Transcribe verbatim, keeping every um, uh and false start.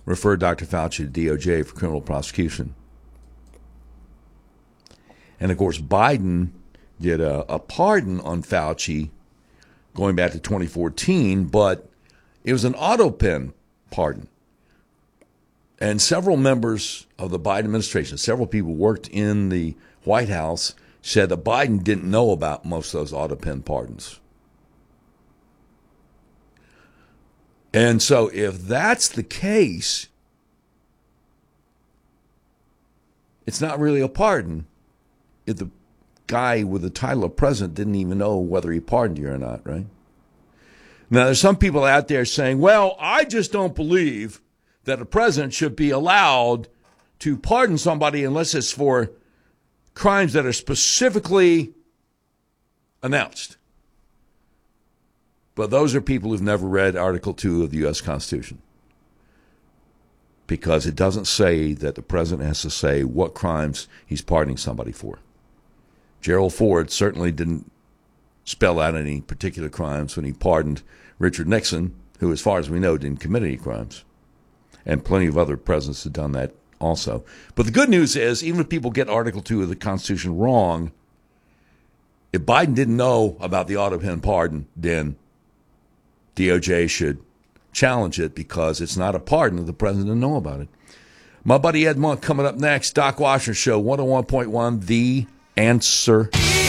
referred Doctor Fauci to D O J for criminal prosecution. And, of course, Biden did a, a pardon on Fauci going back to twenty fourteen, but it was an auto pen pardon. And several members of the Biden administration, several people worked in the White House, said that Biden didn't know about most of those auto pen pardons. And so if that's the case, it's not really a pardon if the guy with the title of president didn't even know whether he pardoned you or not, right? Now, there's some people out there saying, well, I just don't believe that a president should be allowed to pardon somebody unless it's for crimes that are specifically announced. But those are people who've never read Article two of the U S Constitution, because it doesn't say that the president has to say what crimes he's pardoning somebody for. Gerald Ford certainly didn't spell out any particular crimes when he pardoned Richard Nixon, who, as far as we know, didn't commit any crimes. And plenty of other presidents have done that also. But the good news is, even if people get Article two of the Constitution wrong, if Biden didn't know about the auto pen pardon, then D O J should challenge it, because it's not a pardon if the president didn't know about it. My buddy Ed Monk coming up next. Doc Washington Show, one oh one point one, The Answer.